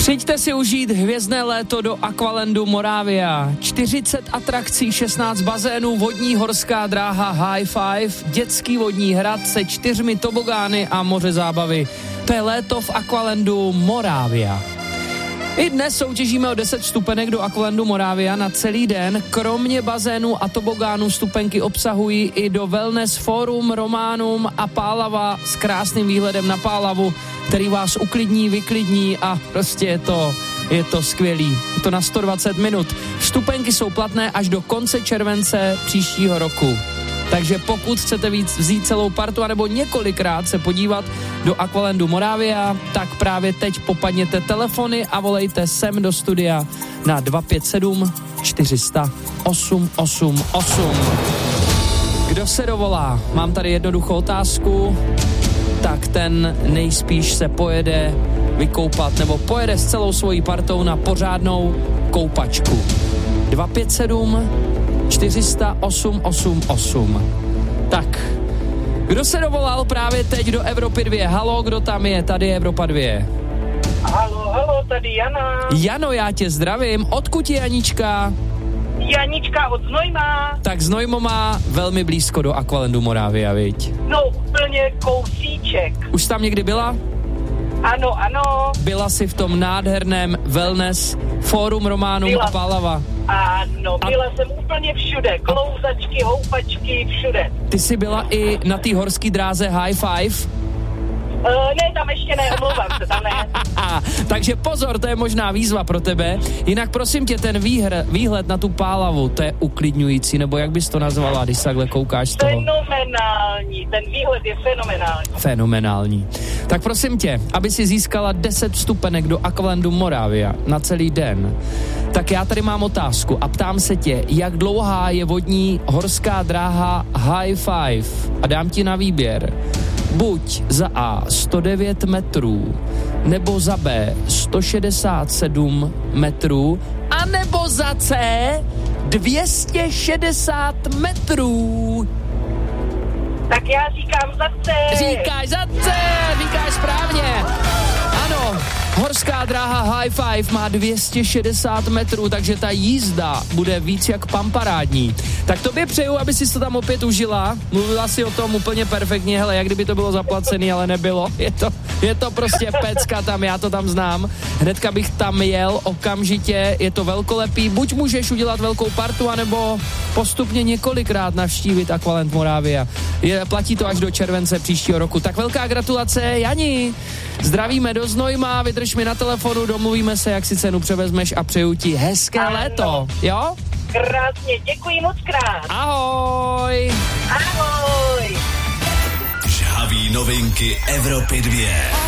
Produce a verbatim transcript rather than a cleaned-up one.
Přijďte si užít hvězdné léto do Aqualandu Moravia. čtyřicet atrakcí, šestnáct bazénů, vodní horská dráha High Five, dětský vodní hrad se čtyřmi tobogány a moře zábavy. To je léto v Aqualandu Moravia. I dnes soutěžíme o deset vstupenek do Aqualandu Moravia na celý den. Kromě bazénů a tobogánů vstupenky obsahují i do Wellness Forum, Románum a Pálava s krásným výhledem na Pálavu, který vás uklidní, vyklidní a prostě je to, je to skvělý. Je to na sto dvacet minut. Vstupenky jsou platné až do konce července příštího roku. Takže pokud chcete víc vzít celou partu anebo několikrát se podívat do Aqualandu Moravia, tak právě teď popadněte telefony a volejte sem do studia na dva pět sedm čtyři sta osm osm osm. Kdo se dovolá? Mám tady jednoduchou otázku. Tak ten nejspíš se pojede vykoupat nebo pojede s celou svojí partou na pořádnou koupačku. dva pět sedm čtyři sta osm osm osm. Tak, kdo se dovolal právě teď do Evropy dva? Halo, kdo tam je? Tady je Evropa dva. Halo, halo, tady Jana. Jano, já tě zdravím. Odkud je Janička? Janička od Znojma. Tak Znojmo má velmi blízko do Aqualandu Moravia, viď? No, úplně kousíček. Už jsi tam někdy byla? Ano, ano. Byla jsi v tom nádherném Wellness Forum, Románum Byla. a Pálava? Ano, A- byla jsem úplně všude. Klouzačky, houpačky, všude. Ty jsi byla i na té horské dráze High Five? Uh, ne, tam ještě ne, omlouvám se, tam ne. Takže pozor, to je možná výzva pro tebe. Jinak prosím tě, ten výhr, výhled na tu Pálavu, to je uklidňující, nebo jak bys to nazvala, když se takhle koukáš z toho? Fenomenální, ten výhled je fenomenální. Fenomenální. Tak prosím tě, aby si získala deset vstupenek do Aqualandu Moravia na celý den, tak já tady mám otázku a ptám se tě, jak dlouhá je vodní horská dráha High Five? A dám ti na výběr. Buď za A sto devět metrů, nebo za B sto šedesát sedm metrů, a nebo za C dvě stě šedesát metrů. Tak já říkám za C. Říkáš za C, říkáš správně. Ano, horská dráha High Five má dvě stě šedesát metrů, takže ta jízda bude víc jak pamparádní. Tak tobě přeju, aby si to tam opět užila. Mluvila si o tom úplně perfektně, hele, jak kdyby to bylo zaplacený, ale nebylo. Je to, je to prostě pecka tam, já to tam znám. Hnedka bych tam jel okamžitě, je to velkolepý. Buď můžeš udělat velkou partu, anebo postupně několikrát navštívit Aqualand Moravia. Je, platí to až do července příštího roku. Tak velká gratulace, Jani. Zdravíme do Znojma, vydrž mi na telefonu, domluvíme se, jak si cenu převezmeš a přeju ti hezké ano. léto, jo? Krásně, děkuji moc krát. Ahoj. Ahoj. Žhaví novinky Evropy dva.